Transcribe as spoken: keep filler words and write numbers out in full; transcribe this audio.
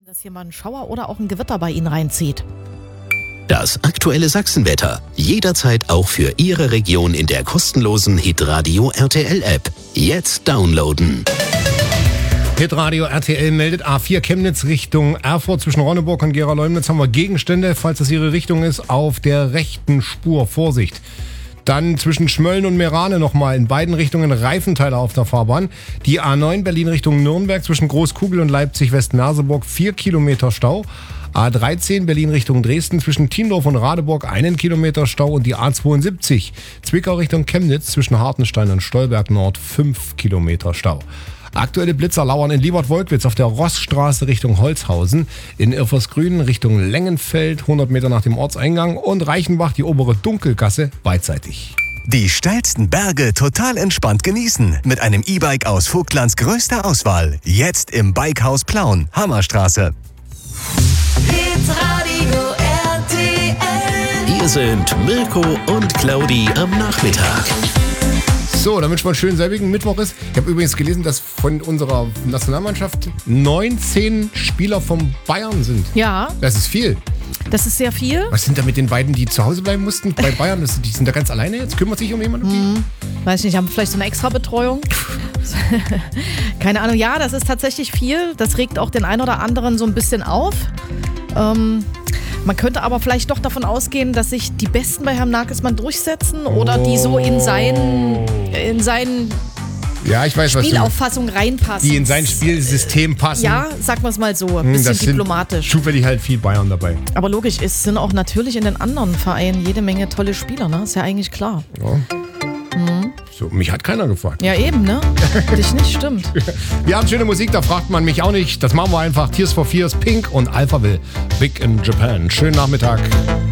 Dass hier mal ein Schauer oder auch ein Gewitter bei Ihnen reinzieht. Das aktuelle Sachsenwetter. Jederzeit auch für Ihre Region in der kostenlosen Hitradio R T L-App. Jetzt downloaden. Hitradio R T L meldet A vier Chemnitz Richtung Erfurt. Zwischen Ronneburg und Gera-Leumnitz haben wir Gegenstände, falls das Ihre Richtung ist, auf der rechten Spur. Vorsicht. Dann zwischen Schmölln und Meerane nochmal in beiden Richtungen Reifenteile auf der Fahrbahn. Die A neun Berlin Richtung Nürnberg zwischen Großkugel und Leipzig-West-Merseburg vier Kilometer Stau. A dreizehn Berlin Richtung Dresden zwischen Tiendorf und Radeburg einen Kilometer Stau. Und die A zweiundsiebzig Zwickau Richtung Chemnitz zwischen Hartenstein und Stolberg Nord fünf Kilometer Stau. Aktuelle Blitzer lauern in Liebert-Wolkwitz auf der Rossstraße Richtung Holzhausen, in Irfersgrün Richtung Lengenfeld, hundert Meter nach dem Ortseingang, und Reichenbach die obere Dunkelgasse beidseitig. Die steilsten Berge total entspannt genießen mit einem E-Bike aus Vogtlands größter Auswahl. Jetzt im Bikehaus Plauen, Hammerstraße. Hitradio R T L. Hier sind Mirko und Claudi am Nachmittag. So, damit schon mal schön selbigen Mittwoch ist. Ich habe übrigens gelesen, dass von unserer Nationalmannschaft neunzehn Spieler von Bayern sind. Ja. Das ist viel. Das ist sehr viel. Was sind da mit den beiden, die zu Hause bleiben mussten bei Bayern? Das, die sind da ganz alleine jetzt? Kümmert sich um jemanden? Hm. Weiß nicht, haben vielleicht so eine Extra-Betreuung? Keine Ahnung. Ja, das ist tatsächlich viel. Das regt auch den einen oder anderen so ein bisschen auf. Ähm... Man könnte aber vielleicht doch davon ausgehen, dass sich die Besten bei Herrn Nagelsmann durchsetzen oder die so in seinen, in seinen ja, ich weiß, Spielauffassung was reinpassen. Die in sein Spielsystem passen. Ja, sagen wir es mal so, ein bisschen das diplomatisch. Sind zufällig halt viel Bayern dabei. Aber logisch, es sind auch natürlich in den anderen Vereinen jede Menge tolle Spieler, ne? Ist ja eigentlich klar. Ja. Mhm. So, mich hat keiner gefragt. Ja, eben, ne? Dich nicht, stimmt. Wir haben schöne Musik, da fragt man mich auch nicht. Das machen wir einfach. Tears for Fears, Pink und Alphaville. Big in Japan. Schönen Nachmittag.